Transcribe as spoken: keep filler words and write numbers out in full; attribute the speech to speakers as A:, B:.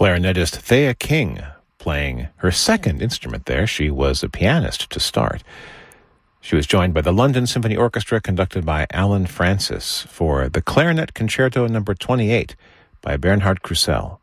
A: clarinetist Thea King playing her second instrument there. She was a pianist to start. She was joined by the London Symphony Orchestra, conducted by Alan Francis, for the Clarinet Concerto number twenty-eight by Bernhard Krusell.